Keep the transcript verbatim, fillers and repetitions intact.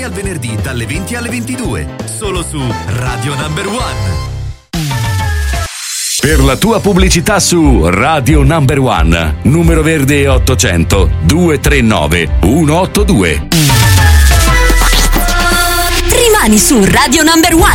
al venerdì dalle venti alle ventidue, solo su Radio Number One. Per la tua pubblicità su Radio Number One, numero verde ottocento due tre nove uno otto due. Rimani su Radio Number One.